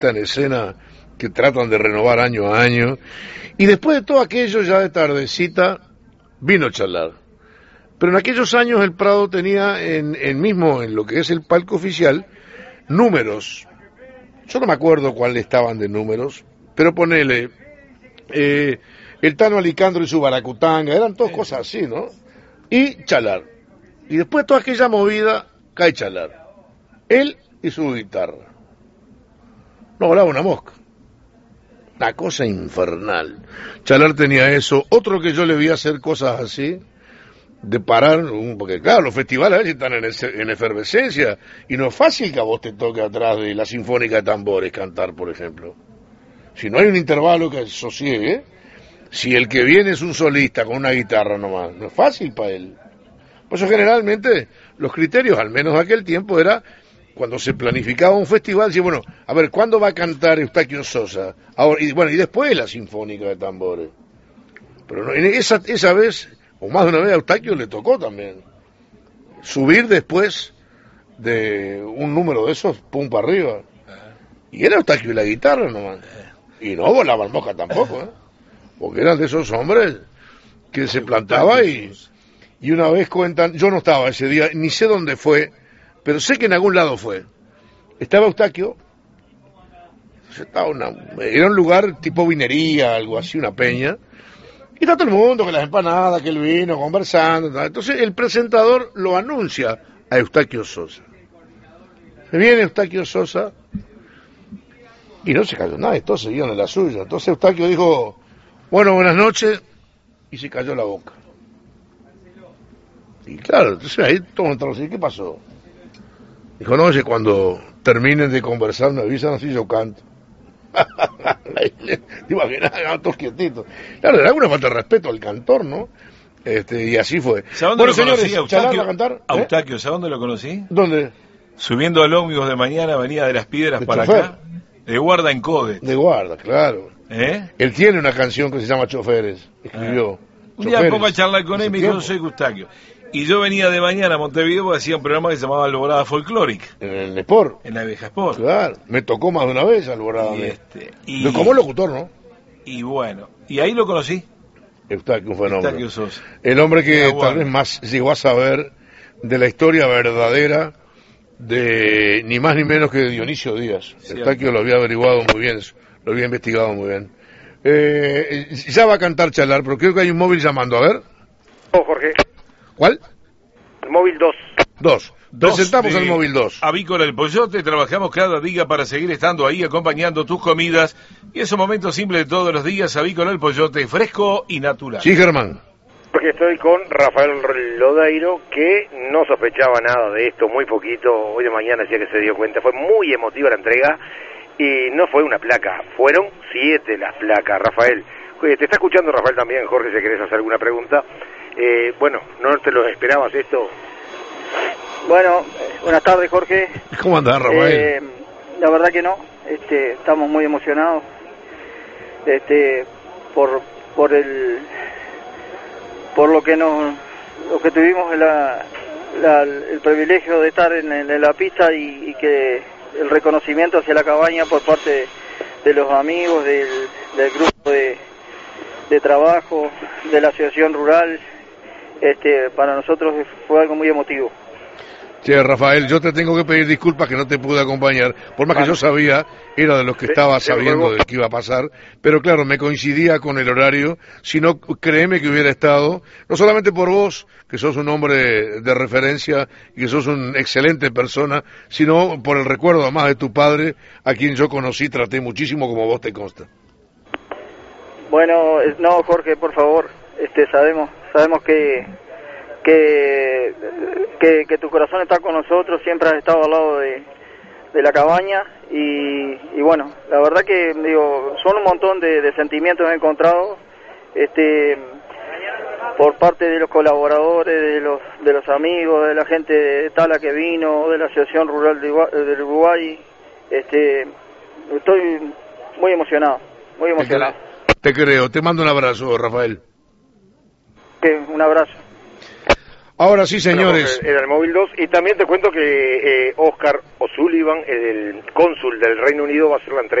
en escena que tratan de renovar año a año. Y después de todo aquello, ya de tardecita, vino Chalar. Pero en aquellos años el Prado tenía mismo en lo que es el palco oficial números. Yo no me acuerdo cuáles estaban de números, pero ponele el Tano Alicandro y su Baracutanga, eran todas cosas así, ¿no? Y Chalar. Y después de toda aquella movida, cae Chalar. Él y su guitarra. No volaba una mosca. Una cosa infernal. Chalar tenía eso. Otro que yo le vi hacer cosas así, de parar, porque claro, los festivales a veces están en efervescencia, y no es fácil que a vos te toque atrás de la Sinfónica de Tambores cantar, por ejemplo. Si no hay un intervalo que sosiegue, si el que viene es un solista con una guitarra nomás, no es fácil para él. Por eso generalmente los criterios, al menos de aquel tiempo, era cuando se planificaba un festival, decía, bueno, a ver, ¿cuándo va a cantar Eustaquio Sosa? Ahora, y bueno, y después la Sinfónica de Tambores. Pero no, esa vez, o más de una vez, a Eustaquio le tocó también subir después de un número de esos, pum para arriba. Y era Eustaquio y la guitarra nomás. Y no volaba el mosca tampoco, porque eran de esos hombres que se plantaba y una vez cuentan, yo no estaba ese día, ni sé dónde fue, pero sé que en algún lado fue. Estaba Eustaquio, era un lugar tipo vinería, algo así, una peña, y está todo el mundo, que las empanadas, que el vino, conversando, tal. Entonces el presentador lo anuncia a Eustaquio Sosa. Se viene Eustaquio Sosa, y no se cayó nadie, todos seguían en la suya. Entonces Eustaquio dijo, bueno, buenas noches, y se cayó la boca. Y claro, entonces ahí todos entraron así, ¿qué pasó? Dijo, no, oye, cuando terminen de conversar me avisan, así yo canto. ¿Te imaginas? Todos quietitos. Claro, era alguna falta de respeto al cantor, ¿no? Y así fue. ¿Sabes dónde lo conocí, Eustaquio? A cantar, Eustaquio, ¿sabes dónde lo conocí? ¿Dónde? Subiendo al ómnibus de mañana, Avenida de las Piedras para chofer. acá, de guarda en Codet. De guarda, claro. Él tiene una canción que se llama Choferes, escribió. Un día pongo a charlar con él y me dijo, yo soy Eustaquio. Y yo venía de mañana a Montevideo porque hacía un programa que se llamaba Alborada Folclórica. En el Sport. En la vieja Sport. Claro, me tocó más de una vez Alborada. Como locutor, ¿no? Y bueno, y ahí lo conocí. Eustaquio, un fenómeno. Eustaquio Sosa. El hombre que tal vez más llegó a saber de la historia verdadera de ni más ni menos que de Dionisio Díaz. Cierto. Eustaquio lo había averiguado muy bien, lo había investigado muy bien. Ya va a cantar Chalar, pero creo que hay un móvil llamando, a ver. Oh, Jorge. ¿Cuál? El móvil 2. Presentamos el móvil 2. Avícola El Pollote, trabajamos cada día para seguir estando ahí acompañando tus comidas y esos momentos simples de todos los días. Avícola El Pollote, fresco y natural. Sí, Germán. Porque estoy con Rafael Lodeiro, que no sospechaba nada de esto, muy poquito. Hoy de mañana decía que se dio cuenta. Fue muy emotiva la entrega y no fue una placa, fueron 7 las placas, Rafael. Oye, te está escuchando Rafael también, Jorge, si querés hacer alguna pregunta. Bueno, ¿no te lo esperabas esto? Bueno, buenas tardes, Jorge. ¿Cómo andás, Rafael? La verdad que no, estamos muy emocionados, por lo que tuvimos el privilegio de estar en la pista y que el reconocimiento hacia la cabaña por parte de los amigos del grupo de trabajo de la asociación rural. Para nosotros fue algo muy emotivo. Sí, Rafael, yo te tengo que pedir disculpas que no te pude acompañar, por más que yo sabía, era de los que estaba sabiendo de que iba a pasar, pero claro, me coincidía con el horario, si no, créeme que hubiera estado, no solamente por vos, que sos un hombre de referencia y que sos una excelente persona, sino por el recuerdo además de tu padre, a quien yo conocí, traté muchísimo como vos te consta. Bueno, no, Jorge, por favor, sabemos que tu corazón está con nosotros, siempre has estado al lado de la cabaña y bueno, la verdad que son un montón de sentimientos encontrados por parte de los colaboradores, de los amigos, de la gente de Tala que vino, de la Asociación Rural del Uruguay. Estoy muy emocionado, muy emocionado. Te creo, te mando un abrazo, Rafael. Un abrazo. Ahora sí, señores. Era el Móvil 2. Y también te cuento que Oscar O'Sullivan, el cónsul del Reino Unido, va a hacer la entrega